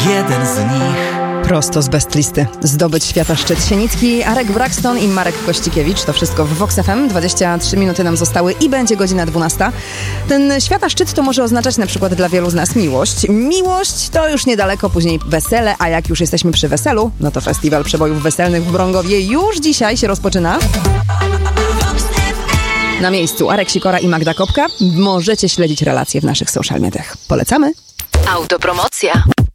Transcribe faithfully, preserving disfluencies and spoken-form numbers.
jeden z nich. Prosto z bestlisty. Zdobyć świata szczyt. Sienicki, Arek Braxton i Marek Kościkiewicz. To wszystko w Vox F M. dwadzieścia trzy minuty nam zostały i będzie godzina dwunasta. Ten świata szczyt to może oznaczać na przykład dla wielu z nas miłość. Miłość to już niedaleko, później wesele, a jak już jesteśmy przy weselu, no to festiwal przebojów weselnych w Brągowie już dzisiaj się rozpoczyna. Na miejscu Arek Sikora i Magda Kopka. Możecie śledzić relacje w naszych social mediach. Polecamy. Autopromocja.